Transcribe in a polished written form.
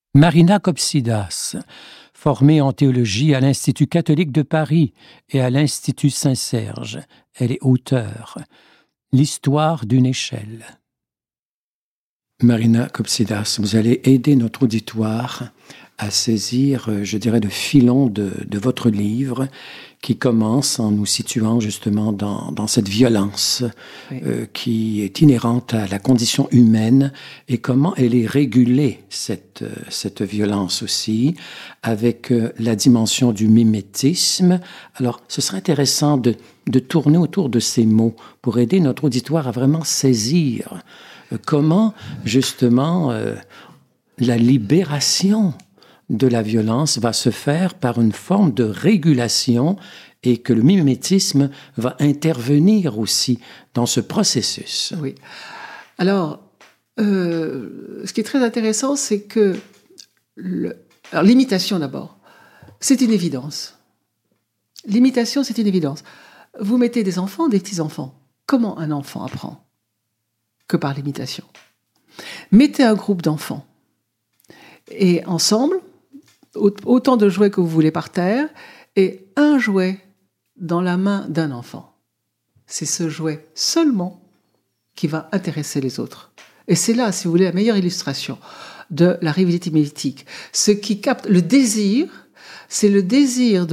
Marina Kopsidas, formée en théologie à l'Institut catholique de Paris et à l'Institut Saint-Serge, elle est auteure. L'histoire d'une échelle. Marina Kopsidas, vous allez aider notre auditoire à saisir, je dirais, le filon de votre livre qui commence en nous situant justement dans cette violence Oui. Qui est inhérente à la condition humaine et comment elle est régulée, cette violence aussi, avec la dimension du mimétisme. Alors, ce serait intéressant de tourner autour de ces mots pour aider notre auditoire à vraiment saisir comment, justement, la libération de la violence va se faire par une forme de régulation et que le mimétisme va intervenir aussi dans ce processus. Oui. Alors, ce qui est très intéressant, c'est que alors, l'imitation d'abord, c'est une évidence. L'imitation, c'est une évidence. Vous mettez des enfants, des petits-enfants. Comment un enfant apprend ? Que par l'imitation. Mettez un groupe d'enfants et ensemble, autant de jouets que vous voulez par terre, et un jouet dans la main d'un enfant. C'est ce jouet seulement qui va intéresser les autres. Et c'est là, si vous voulez, la meilleure illustration de la rivalité mimétique. Ce qui capte le désir, c'est le désir de